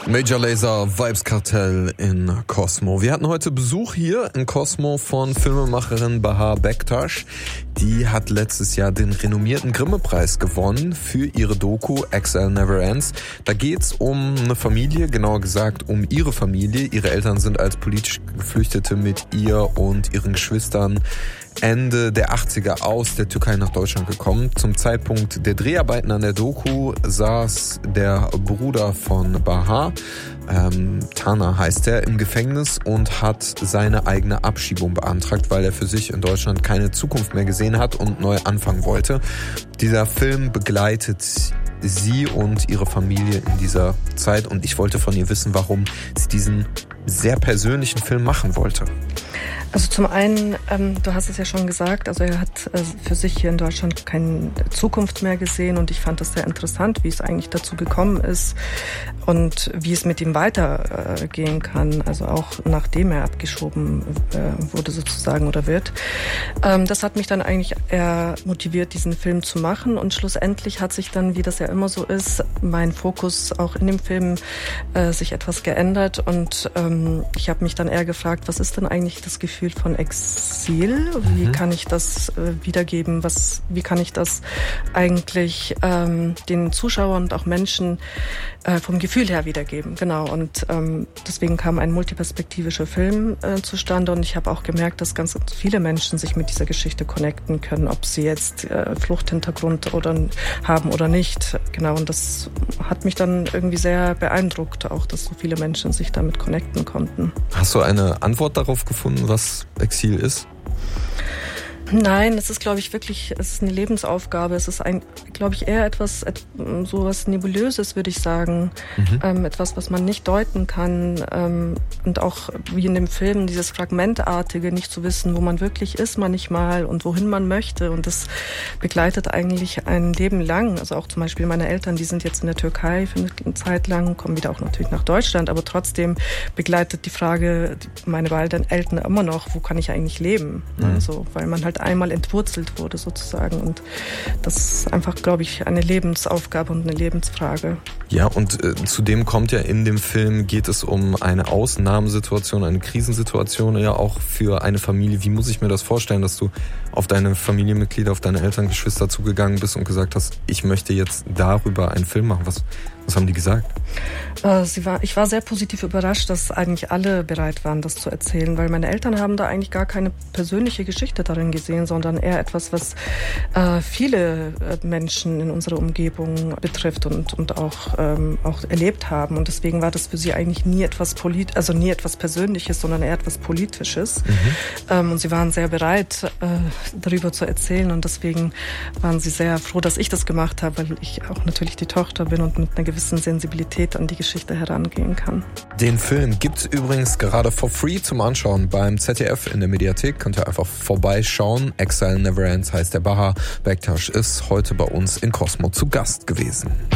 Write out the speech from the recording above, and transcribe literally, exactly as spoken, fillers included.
Major Lazer, Vibes Kartell in Cosmo. Wir hatten heute Besuch hier in Cosmo von Filmemacherin Bahar Bektaş. Die hat letztes Jahr den renommierten Grimme-Preis gewonnen für ihre Doku Exile Never Ends. Da geht's um eine Familie, genauer gesagt um ihre Familie. Ihre Eltern sind als politische Geflüchtete mit ihr und ihren Geschwistern Ende der achtziger aus der Türkei nach Deutschland gekommen. Zum Zeitpunkt der Dreharbeiten an der Doku saß der Bruder von Bahar, ähm, Tana heißt er, im Gefängnis und hat seine eigene Abschiebung beantragt, weil er für sich in Deutschland keine Zukunft mehr gesehen hat und neu anfangen wollte. Dieser Film begleitet sie und ihre Familie in dieser Zeit und ich wollte von ihr wissen, warum sie diesen sehr persönlichen Film machen wollte. Also zum einen, ähm, du hast es ja schon gesagt, also er hat äh, für sich hier in Deutschland keine Zukunft mehr gesehen und ich fand das sehr interessant, wie es eigentlich dazu gekommen ist und wie es mit ihm weitergehen äh, kann, also auch nachdem er abgeschoben äh, wurde sozusagen oder wird. Ähm, das hat mich dann eigentlich eher motiviert, diesen Film zu machen und schlussendlich hat sich dann, wie das ja immer so ist, mein Fokus auch in dem Film äh, sich etwas geändert und ähm, ich habe mich dann eher gefragt, was ist denn eigentlich das Gefühl von Exil? Wie mhm. kann ich das äh, wiedergeben? Was, wie kann ich das eigentlich ähm, den Zuschauern und auch Menschen äh, vom Gefühl her wiedergeben? Genau. Und ähm, deswegen kam ein multiperspektivischer Film äh, zustande und ich habe auch gemerkt, dass ganz viele Menschen sich mit dieser Geschichte connecten können, ob sie jetzt äh, Fluchthintergrund oder haben oder nicht. Genau. Und das hat mich dann irgendwie sehr beeindruckt, auch, dass so viele Menschen sich damit connecten konnten. Hast du eine Antwort darauf gefunden, was Exil ist? Nein, es ist, glaube ich, wirklich, es ist eine Lebensaufgabe. Es ist, ein, glaube ich, eher etwas, so was Nebulöses, würde ich sagen. Mhm. Ähm, etwas, was man nicht deuten kann. Ähm, und auch wie in dem Film, dieses Fragmentartige, nicht zu wissen, wo man wirklich ist manchmal und wohin man möchte. Und das begleitet eigentlich ein Leben lang. Also auch zum Beispiel meine Eltern, die sind jetzt in der Türkei für eine Zeit lang, kommen wieder auch natürlich nach Deutschland. Aber trotzdem begleitet die Frage meine beiden Eltern immer noch, wo kann ich eigentlich leben? Mhm. Also, weil man halt einmal entwurzelt wurde sozusagen und das ist einfach, glaube ich, eine Lebensaufgabe und eine Lebensfrage. Ja, und äh, zudem kommt ja in dem Film, geht es um eine Ausnahmesituation, eine Krisensituation ja auch für eine Familie. Wie muss ich mir das vorstellen, dass du auf deine Familienmitglieder, auf deine Eltern, Geschwister zugegangen bist und gesagt hast, ich möchte jetzt darüber einen Film machen? Was, was haben die gesagt? Äh, sie war, ich war sehr positiv überrascht, dass eigentlich alle bereit waren, das zu erzählen, weil meine Eltern haben da eigentlich gar keine persönliche Geschichte darin gesehen, sondern eher etwas, was äh, viele Menschen in unserer Umgebung betrifft und, und auch, ähm, auch erlebt haben. Und deswegen war das für sie eigentlich nie etwas polit, also nie etwas Persönliches, sondern eher etwas Politisches. Mhm. Ähm, und sie waren sehr bereit, äh, darüber zu erzählen. Und deswegen waren sie sehr froh, dass ich das gemacht habe, weil ich auch natürlich die Tochter bin und mit einer gewissen Sensibilität an die Geschichte herangehen kann. Den Film gibt's übrigens gerade for free zum Anschauen beim Z D F in der Mediathek. Könnt ihr einfach vorbeischauen. Exile Never Ends heißt der. Bahar Bektaş ist heute bei uns in Cosmo zu Gast gewesen.